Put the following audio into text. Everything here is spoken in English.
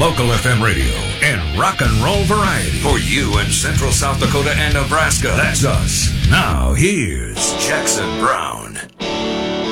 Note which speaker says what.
Speaker 1: local FM radio and rock and roll variety for you in Central South Dakota and Nebraska. That's us. Now here's Jackson Brown.